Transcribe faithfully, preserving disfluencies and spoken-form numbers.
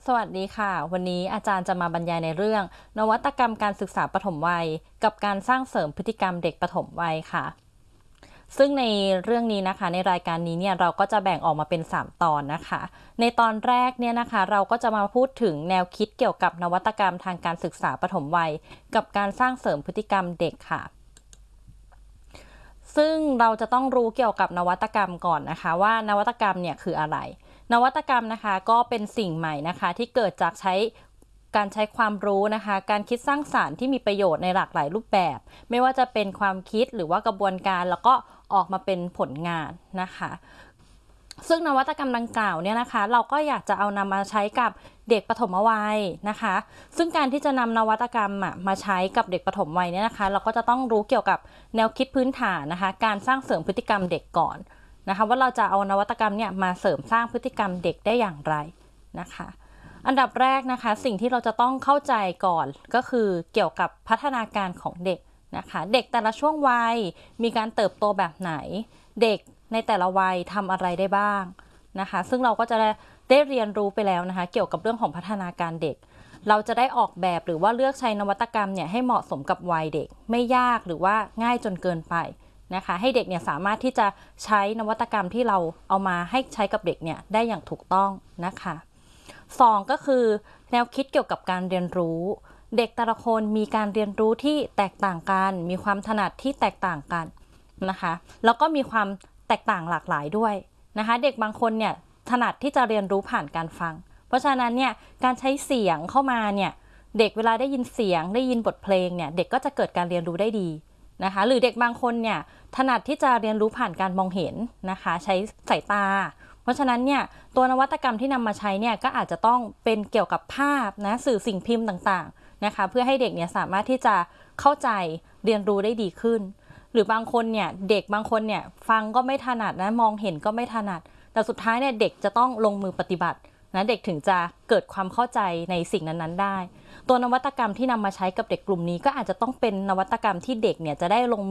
สวัสดีค่ะวันนี้อาจารย์จะมาบรรยายในเรื่องนวัตกรรมการศึกษาปฐมวัยกับการสร้างเสริมพฤติกรรมเด็กปฐมวัยค่ะซึ่งในเรื่องนี้นะคะในรายการนี้เนี่ยเราก็จะแบ่งออกมาเป็นสามตอนนะคะในตอนแรกเนี่ยนะคะเราก็จะมาพูดถึงแนวคิดเกี่ยวกับนวัตกรรมทางการศึกษาปฐมวัยกับการสร้างเสริมพฤติกรรมเด็กค่ะซึ่งเราจะต้องรู้เกี่ยวกับนวัตกรรมก่อนนะคะว่านวัตกรรมเนี่ยคืออะไรนวัตกรรมนะคะก็เป็นสิ่งใหม่นะคะที่เกิดจากใช้การใช้ความรู้นะคะการคิดสร้างสรรค์ที่มีประโยชน์ในหลากหลายรูปแบบไม่ว่าจะเป็นความคิดหรือว่ากระบวนการแล้วก็ออกมาเป็นผลงานนะคะซึ่งนวัตกรรมดังกล่าวเนี่ยนะคะเราก็อยากจะเอานำมาใช้กับเด็กปฐมวัยนะคะซึ่งการที่จะนำนวัตกรรมมาใช้กับเด็กปฐมวัยเนี่ยนะคะเราก็จะต้องรู้เกี่ยวกับแนวคิดพื้นฐานนะคะการสร้างเสริมพฤติกรรมเด็กก่อนนะคะว่าเราจะเอานวัตกรรมเนี่ยมาเสริมสร้างพฤติกรรมเด็กได้อย่างไรนะคะอันดับแรกนะคะสิ่งที่เราจะต้องเข้าใจก่อนก็คือเกี่ยวกับพัฒนาการของเด็กนะคะเด็กแต่ละช่วงวัยมีการเติบโตแบบไหนเด็กในแต่ละวัยทำอะไรได้บ้างนะคะซึ่งเราก็จะได้ได้เรียนรู้ไปแล้วนะคะเกี่ยวกับเรื่องของพัฒนาการเด็กเราจะได้ออกแบบหรือว่าเลือกใช้นวัตกรรมเนี่ยให้เหมาะสมกับวัยเด็กไม่ยากหรือว่าง่ายจนเกินไปนะคะให้เด็กเนี่ยสามารถที่จะใช้นวัตกรรมที่เราเอามาให้ใช้กับเด็กเนี่ยได้อย่างถูกต้องนะคะสองก็คือแนวคิดเกี่ยวกับการเรียนรู้เด็กแต่ละคนมีการเรียนรู้ที่แตกต่างกันมีความถนัดที่แตกต่างกันนะคะแล้วก็มีความแตกต่างหลากหลายด้วยนะคะเด็กบางคนเนี่ยถนัดที่จะเรียนรู้ผ่านการฟังเพราะฉะนั้นเนี่ยการใช้เสียงเข้ามาเนี่ยเด็กเวลาได้ยินเสียงได้ยินบทเพลงเนี่ยเด็กก็จะเกิดการเรียนรู้ได้ดีนะคะหรือเด็กบางคนเนี่ยถนัดที่จะเรียนรู้ผ่านการมองเห็นนะคะใช้สายตาเพราะฉะนั้นเนี่ยตัวนวัตกรรมที่นำมาใช้เนี่ยก็อาจจะต้องเป็นเกี่ยวกับภาพนะสื่อสิ่งพิมพ์ต่างๆนะคะเพื่อให้เด็กเนี่ยสามารถที่จะเข้าใจเรียนรู้ได้ดีขึ้นหรือบางคนเนี่ยเด็กบางคนเนี่ยฟังก็ไม่ถนัดนะมองเห็นก็ไม่ถนัดแต่สุดท้ายเนี่ยเด็กจะต้องลงมือปฏิบัตินะเด็กถึงจะเกิดความเข้าใจในสิ่งนั้นๆได้ตัวนวัตกรรมที่นำมาใช้กับเด็กกลุ่มนี้ก็อาจจะต้องเป็นนวัตกรรมที่เด็กเนี่ยจะได้ลง